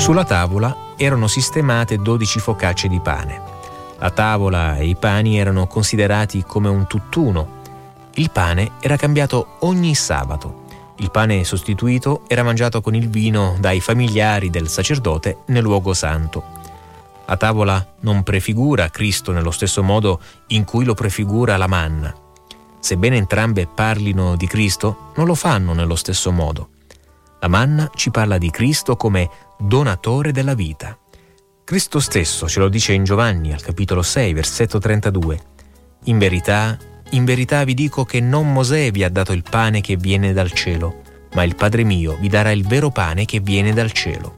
Sulla tavola erano sistemate 12 focacce di pane. La tavola e i pani erano considerati come un tutt'uno. Il pane era cambiato ogni sabato. Il pane sostituito era mangiato con il vino dai familiari del sacerdote nel luogo santo. La tavola non prefigura Cristo nello stesso modo in cui lo prefigura la manna. Sebbene entrambe parlino di Cristo, non lo fanno nello stesso modo. La manna ci parla di Cristo come donatore della vita. Cristo stesso ce lo dice in Giovanni al capitolo 6, versetto 32. In verità vi dico che non Mosè vi ha dato il pane che viene dal cielo, ma il Padre mio vi darà il vero pane che viene dal cielo.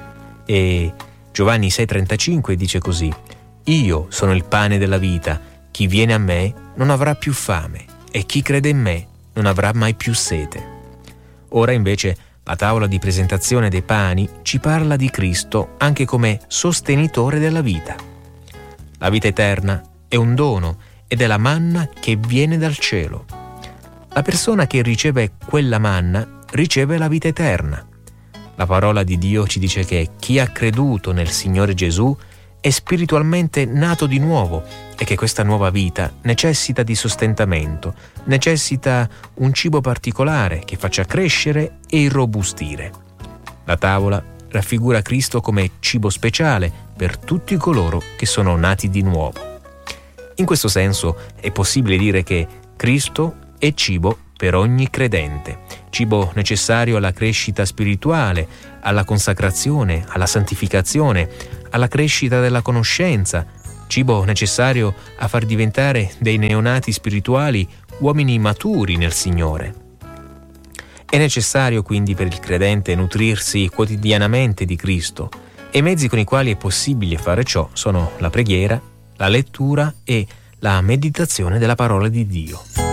E Giovanni 6,35 dice così: Io sono il pane della vita, chi viene a me non avrà più fame, e chi crede in me non avrà mai più sete. Ora invece la tavola di presentazione dei pani ci parla di Cristo anche come sostenitore della vita. La vita eterna è un dono ed è la manna che viene dal cielo. La persona che riceve quella manna riceve la vita eterna. La parola di Dio ci dice che chi ha creduto nel Signore Gesù è spiritualmente nato di nuovo e che questa nuova vita necessita di sostentamento, necessita un cibo particolare che faccia crescere e irrobustire. La tavola raffigura Cristo come cibo speciale per tutti coloro che sono nati di nuovo. In questo senso è possibile dire che Cristo è cibo per ogni credente, cibo necessario alla crescita spirituale, alla consacrazione, alla santificazione, alla crescita della conoscenza, cibo necessario a far diventare dei neonati spirituali uomini maturi nel Signore. È necessario quindi per il credente nutrirsi quotidianamente di Cristo, e i mezzi con i quali è possibile fare ciò sono la preghiera, la lettura e la meditazione della parola di Dio.